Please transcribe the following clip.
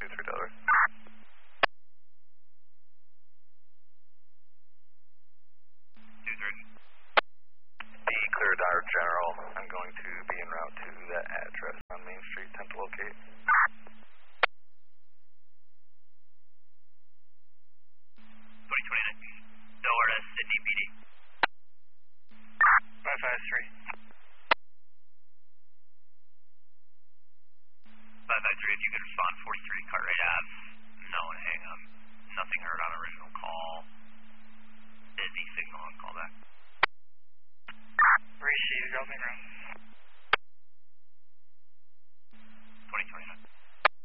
$23. Be clear, Dyer General. I'm going to be en route to that address on Main Street, 10 to locate. 2029, Delaware to Sydney PD. 553. 553, if you could respond, 43 Cartwright Ave.